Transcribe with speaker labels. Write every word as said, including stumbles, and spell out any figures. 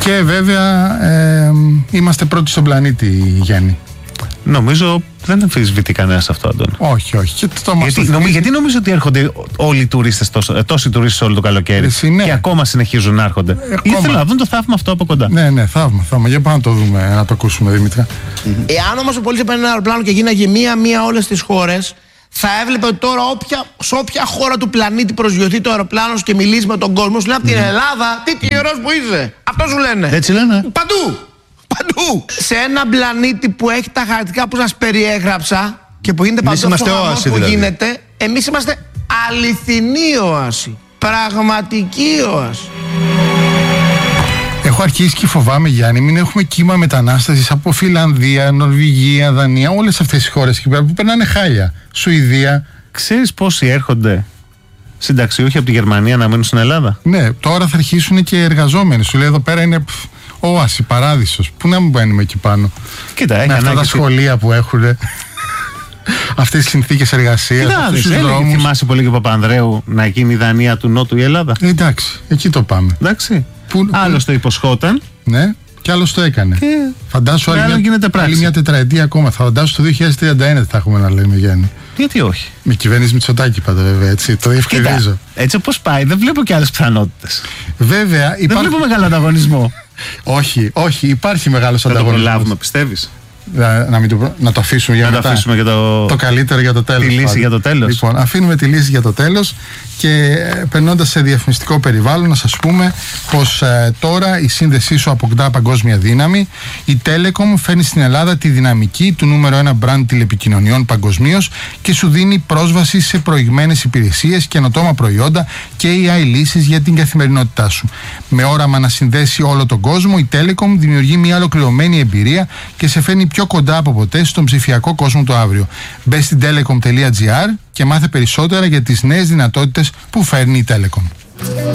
Speaker 1: Και βέβαια ε, είμαστε πρώτοι στον πλανήτη, Γιάννη.
Speaker 2: Νομίζω δεν αμφισβητεί κανένα αυτό, Αντώνη.
Speaker 1: Όχι, όχι. Και το
Speaker 2: γιατί, νομι, γιατί νομίζω ότι έρχονται όλοι οι τουρίστες, τόσο, τόσοι τουρίστες όλο το καλοκαίρι
Speaker 1: Εσύ, ναι.
Speaker 2: και ακόμα συνεχίζουν να έρχονται. Ή θέλω να δουν το θαύμα αυτό από κοντά.
Speaker 1: Ναι, ναι, θαύμα, θαύμα. Για πάμε να το δούμε, να το ακούσουμε, Δημήτρη.
Speaker 3: Mm-hmm. Εάν όμως ο πολίτης έπαιρνε ένα αεροπλάνο και γίναγε μία-μία όλες τις χώρες, θα έβλεπε ότι τώρα όποια, σε όποια χώρα του πλανήτη προσγειωθεί το αεροπλάνο και μιλήσει με τον κόσμο, σου λέει από την Ελλάδα, τι τυχερός που είσαι. Αυτό σου λένε.
Speaker 2: Έτσι λένε.
Speaker 3: Παντού. Παντού. Σε έναν πλανήτη που έχει τα χαρακτηριστικά που σας περιέγραψα και που γίνεται παντού αυτό
Speaker 4: όαση,
Speaker 3: που
Speaker 4: δηλαδή.
Speaker 3: γίνεται, εμείς είμαστε αληθινή όαση. Πραγματική όαση.
Speaker 1: Έχω αρχίσει και φοβάμαι, Γιάννη, μην έχουμε κύμα μετανάστασης από Φιλανδία, Νορβηγία, Δανία, όλες αυτές τις χώρες εκεί πέρα που περνάνε χάλια. Σουηδία.
Speaker 2: Ξέρεις πόσοι έρχονται συνταξιούχοι από τη Γερμανία να μείνουν στην Ελλάδα?
Speaker 1: Ναι, τώρα θα αρχίσουν και εργαζόμενοι. Σου λέει εδώ πέρα είναι πφ, όαση, παράδεισος. Πού να μην μπαίνουμε εκεί πάνω.
Speaker 2: Κοίτα,
Speaker 1: με αυτά τα σχολεία που έχουν. Αυτές τις συνθήκες εργασίας.
Speaker 2: Κοιτάξτε, έλεγε, θυμάσαι πολύ και ο Παπανδρέου να γίνει η Δανία του Νότου η Ελλάδα.
Speaker 1: Ε, εντάξει, εκεί το πάμε.
Speaker 2: Εντάξει.
Speaker 1: Που,
Speaker 2: άλλος το υποσχόταν.
Speaker 1: Ναι, και άλλος το έκανε.
Speaker 2: Και
Speaker 1: φαντάσου άλλη, μια, άλλη μια τετραετία ακόμα. Θα φαντάσου το δύο χιλιάδες τριάντα ένα θα έχουμε να λέμε, Γιάννη.
Speaker 2: Γιατί όχι.
Speaker 1: Με κυβέρνηση Μητσοτάκη πάντα, βέβαια. Έτσι, το διευκρινίζω.
Speaker 2: Έτσι όπως πάει, δεν βλέπω και άλλες πιθανότητες.
Speaker 1: Βέβαια.
Speaker 2: Δεν βλέπω μεγάλο ανταγωνισμό.
Speaker 1: όχι, όχι, υπάρχει μεγάλος ανταγωνισμός.
Speaker 2: Θα το προλάβουμε, πιστεύεις?
Speaker 1: Να, να, το, να το αφήσουμε για
Speaker 2: να
Speaker 1: μετά.
Speaker 2: Το αφήσουμε για το...
Speaker 1: το καλύτερο για το τέλος.
Speaker 2: Τη λύση πάντα. Για το τέλος.
Speaker 1: Λοιπόν, αφήνουμε τη λύση για το τέλος και περνώντας σε διαφημιστικό περιβάλλον να σας πούμε πως ε, τώρα η σύνδεσή σου αποκτά παγκόσμια δύναμη. Η Telecom φέρνει στην Ελλάδα τη δυναμική του νούμερο ένα brand τηλεπικοινωνιών παγκοσμίως και σου δίνει πρόσβαση σε προηγμένες υπηρεσίες, καινοτόμα προϊόντα και έι άι λύσεις για την καθημερινότητά σου. Με όραμα να συνδέσει όλο τον κόσμο, η Telecom δημιουργεί μια ολοκληρωμένη εμπειρία και σε φέρνει πιο κοντά από ποτέ στον ψηφιακό κόσμο του αύριο. Μπες στην telecom τελεία gr και μάθε περισσότερα για τις νέες δυνατότητες που φέρνει η Telecom.